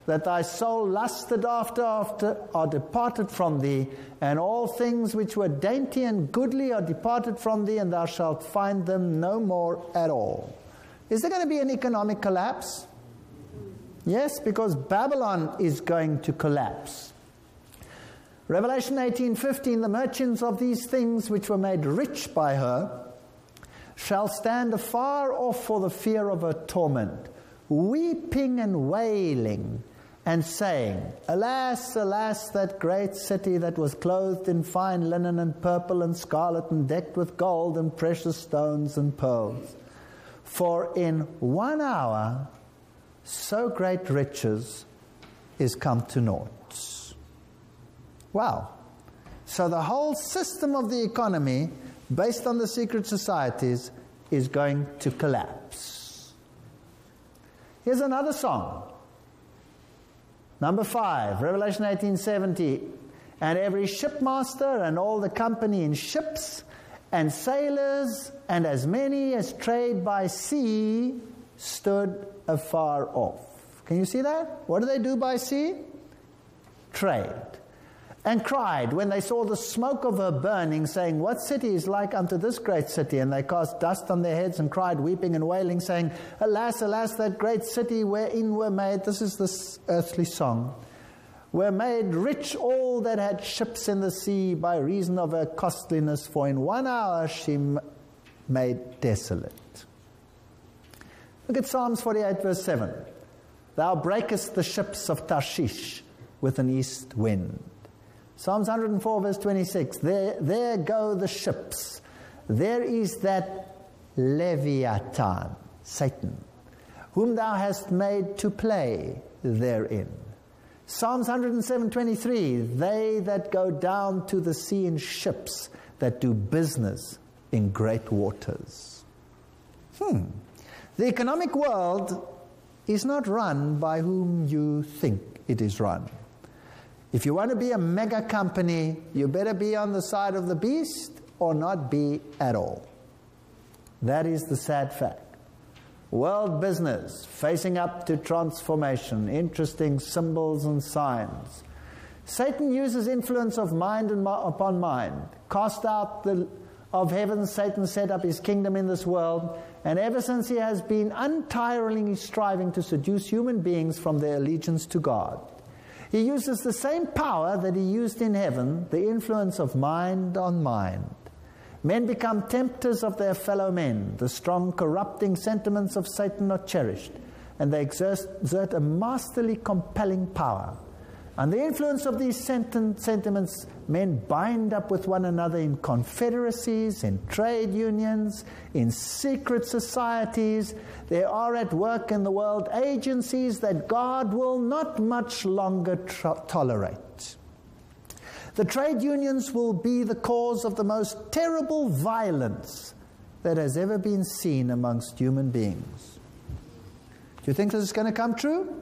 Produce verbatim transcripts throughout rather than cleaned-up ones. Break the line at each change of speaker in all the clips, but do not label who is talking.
that thy soul lusted after, after are departed from thee, and all things which were dainty and goodly are departed from thee, and thou shalt find them no more at all. Is there going to be an economic collapse? Yes, because Babylon is going to collapse. Revelation eighteen fifteen, the merchants of these things which were made rich by her shall stand afar off for the fear of her torment, weeping and wailing, and saying, Alas, alas, that great city that was clothed in fine linen and purple and scarlet and decked with gold and precious stones and pearls. For in one hour so great riches is come to naught. Wow. So the whole system of the economy, based on the secret societies, is going to collapse. Here's another song. Number five, Revelation eighteen seventy. And every shipmaster and all the company in ships and sailors and as many as trade by sea stood afar off. Can you see that? What do they do by sea? Trade. And cried when they saw the smoke of her burning, saying, What city is like unto this great city? And they cast dust on their heads and cried, weeping and wailing, saying, Alas, alas, that great city wherein were made, this is this earthly song, were made rich all that had ships in the sea by reason of her costliness, for in one hour she m- made desolate. Look at Psalms forty-eight verse seven. Thou breakest the ships of Tarshish with an east wind. Psalms one hundred four verse twenty-six, there, there go the ships. There is that Leviathan, Satan, whom thou hast made to play therein. Psalms one hundred seven twenty-three, they that go down to the sea in ships, that do business in great waters. Hmm. The economic world is not run by whom you think it is run. If you want to be a mega company, you better be on the side of the beast or not be at all. That is the sad fact. World business, facing up to transformation, interesting symbols and signs. Satan uses influence of mind and mo- upon mind. Cast out the, of heaven, Satan set up his kingdom in this world, and ever since he has been untiringly striving to seduce human beings from their allegiance to God. He uses the same power that he used in heaven, the influence of mind on mind. Men become tempters of their fellow men. The strong, corrupting sentiments of Satan are cherished, and they exert, exert a masterly, compelling power. And the influence of these senti- sentiments, men bind up with one another in confederacies, in trade unions, in secret societies. There are at work in the world agencies that God will not much longer tr- tolerate. The trade unions will be the cause of the most terrible violence that has ever been seen amongst human beings. Do you think this is going to come true?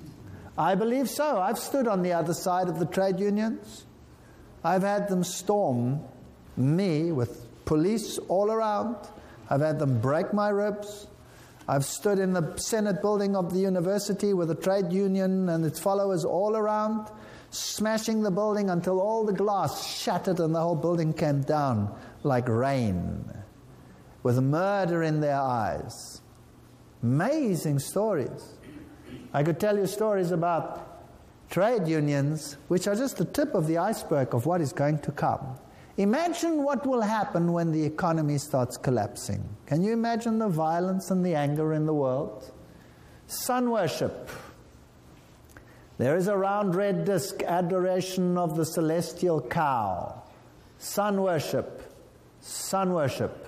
I believe so. I've stood on the other side of the trade unions. I've had them storm me with police all around. I've had them break my ribs. I've stood in the Senate building of the university with a trade union and its followers all around, smashing the building until all the glass shattered and the whole building came down like rain, with murder in their eyes. Amazing stories. I could tell you stories about trade unions, which are just the tip of the iceberg of what is going to come. Imagine what will happen when the economy starts collapsing. Can you imagine the violence and the anger in the world? Sun worship. There is a round red disc, adoration of the celestial cow. Sun worship. Sun worship.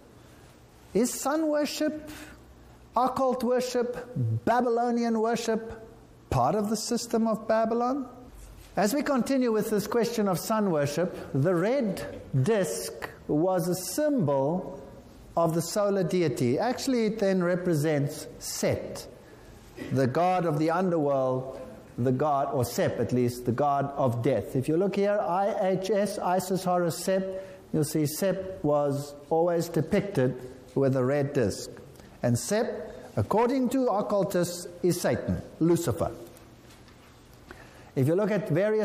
Is sun worship, occult worship, Babylonian worship part of the system of Babylon? As we continue with this question of sun worship, the red disc was a symbol of the solar deity. Actually, it then represents Set, the god of the underworld, the god, or Sep at least, the god of death. If you look here, I H S, Isis, Horus, Sep, you'll see Sep was always depicted with a red disc. And Sep, according to occultists, is Satan, Lucifer. If you look at various